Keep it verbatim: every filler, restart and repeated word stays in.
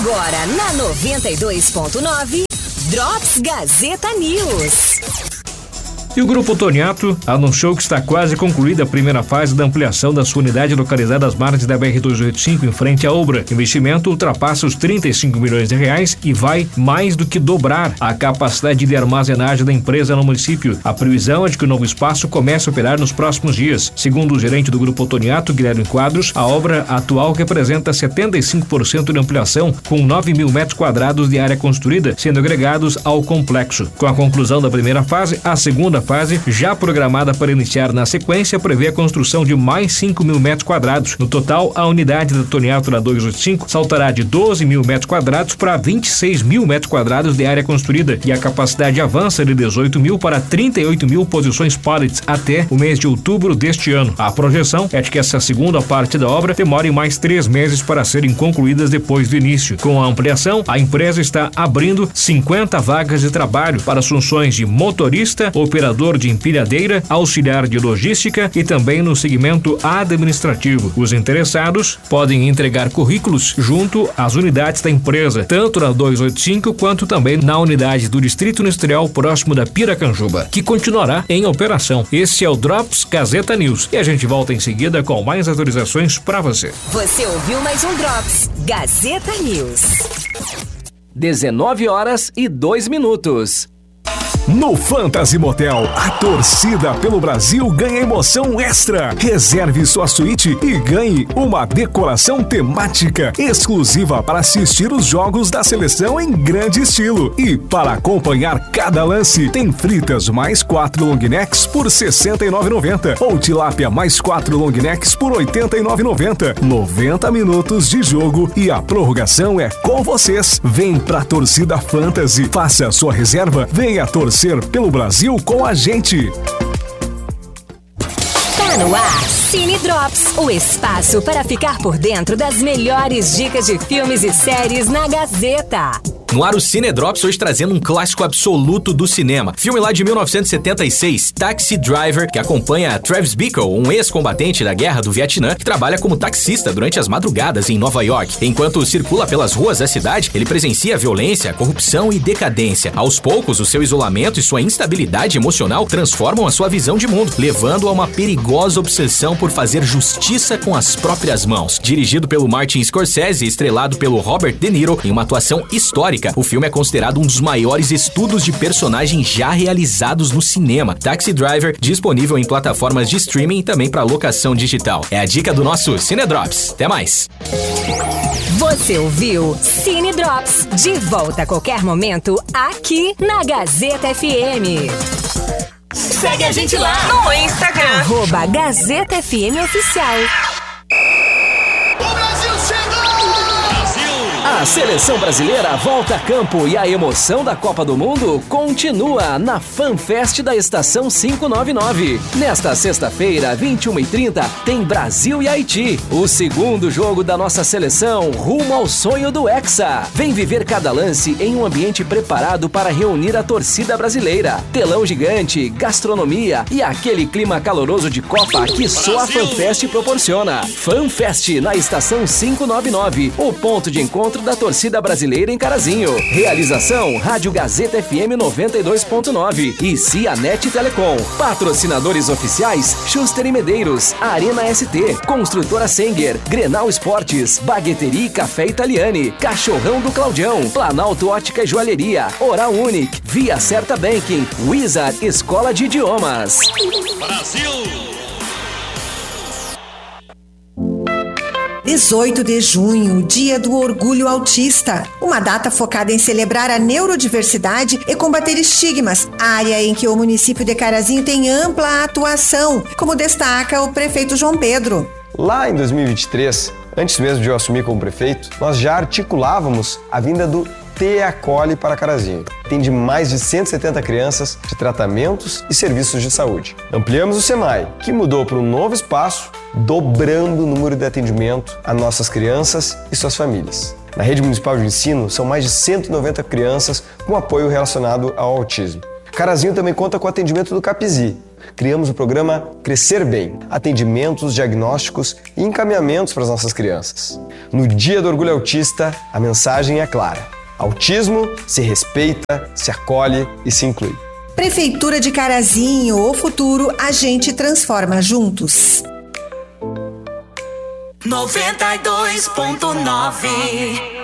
Agora na noventa e dois ponto nove, Drops Gazeta News. E o Grupo Toniato anunciou que está quase concluída a primeira fase da ampliação da sua unidade localizada às margens da B R duzentos e oitenta e cinco, em frente à Ubra. O investimento ultrapassa os trinta e cinco milhões de reais e vai mais do que dobrar a capacidade de armazenagem da empresa no município. A previsão é de que o novo espaço comece a operar nos próximos dias. Segundo o gerente do Grupo Toniato, Guilherme Quadros, a obra atual representa setenta e cinco por cento de ampliação, com nove mil metros quadrados de área construída, sendo agregados ao complexo. Com a conclusão da primeira fase, a segunda fase, já programada para iniciar na sequência, prevê a construção de mais cinco mil metros quadrados. No total, a unidade da Toniato na duzentos e oitenta e cinco saltará de doze mil metros quadrados para vinte e seis mil metros quadrados de área construída, e a capacidade avança de dezoito mil para trinta e oito mil posições pallets até o mês de outubro deste ano. A projeção é de que essa segunda parte da obra demore mais três meses para serem concluídas depois do início. Com a ampliação, a empresa está abrindo cinquenta vagas de trabalho para as funções de motorista, operador de empilhadeira, auxiliar de logística e também no segmento administrativo. Os interessados podem entregar currículos junto às unidades da empresa, tanto na duzentos e oitenta e cinco quanto também na unidade do Distrito Industrial próximo da Piracanjuba, que continuará em operação. Esse é o Drops Gazeta News e a gente volta em seguida com mais atualizações para você. Você ouviu mais um Drops Gazeta News. dezenove horas e dois minutos. No Fantasy Motel, a torcida pelo Brasil ganha emoção extra. Reserve sua suíte e ganhe uma decoração temática exclusiva para assistir os jogos da seleção em grande estilo. E para acompanhar cada lance, tem fritas mais quatro long necks por sessenta e nove reais e noventa centavos ou tilápia mais quatro long necks por oitenta e nove reais e noventa centavos. noventa minutos de jogo e a prorrogação é com vocês. Vem pra torcida Fantasy, faça a sua reserva, venha torcer pelo Brasil com a gente. Tá no ar, Cine Drops, o espaço para ficar por dentro das melhores dicas de filmes e séries na Gazeta. No ar, o Cine Drops, hoje trazendo um clássico absoluto do cinema. Filme lá de mil novecentos e setenta e seis, Taxi Driver, que acompanha Travis Bickle, um ex-combatente da Guerra do Vietnã, que trabalha como taxista durante as madrugadas em Nova York. Enquanto circula pelas ruas da cidade, ele presencia violência, corrupção e decadência. Aos poucos, o seu isolamento e sua instabilidade emocional transformam a sua visão de mundo, levando a uma perigosa obsessão por fazer justiça com as próprias mãos. Dirigido pelo Martin Scorsese e estrelado pelo Robert De Niro em uma atuação histórica, o filme é considerado um dos maiores estudos de personagem já realizados no cinema. Taxi Driver, disponível em plataformas de streaming e também para locação digital. É a dica do nosso Cine Drops. Até mais! Você ouviu Cine Drops, de volta a qualquer momento aqui na Gazeta F M. Segue a gente lá no Instagram. Arroba Gazeta F M Oficial. O Brasil chegou! A seleção brasileira volta a campo e a emoção da Copa do Mundo continua na FanFest da Estação quinhentos e noventa e nove. Nesta sexta-feira, vinte e uma e trinta, tem Brasil e Haiti, o segundo jogo da nossa seleção rumo ao sonho do Hexa. Vem viver cada lance em um ambiente preparado para reunir a torcida brasileira. Telão gigante, gastronomia e aquele clima caloroso de Copa que só a FanFest proporciona. FanFest na Estação quinhentos e noventa e nove, o ponto de encontro da torcida brasileira em Carazinho. Realização Rádio Gazeta F M noventa e dois ponto nove e Cianet Telecom. Patrocinadores oficiais Schuster e Medeiros, Arena S T, Construtora Senger, Grenal Esportes, Bagueteria e Café Italiane, Cachorrão do Claudião, Planalto Ótica e Joalheria, Oral Unique, Via Certa Banking, Wizard Escola de Idiomas. Brasil! dezoito de junho, Dia do Orgulho Autista. Uma data focada em celebrar a neurodiversidade e combater estigmas, área em que o município de Carazinho tem ampla atuação, como destaca o prefeito João Pedro. Lá em dois mil e vinte e três, antes mesmo de eu assumir como prefeito, nós já articulávamos a vinda do T Acolhe para Carazinho. Atende mais de cento e setenta crianças de tratamentos e serviços de saúde. Ampliamos o SEMAI, que mudou para um novo espaço, dobrando o número de atendimento a nossas crianças e suas famílias. Na rede municipal de ensino, são mais de cento e noventa crianças com apoio relacionado ao autismo. Carazinho também conta com o atendimento do Capizi. Criamos o programa Crescer Bem, atendimentos, diagnósticos e encaminhamentos para as nossas crianças. No Dia do Orgulho Autista, a mensagem é clara. Autismo se respeita, se acolhe e se inclui. Prefeitura de Carazinho, o futuro a gente transforma juntos. noventa e dois ponto nove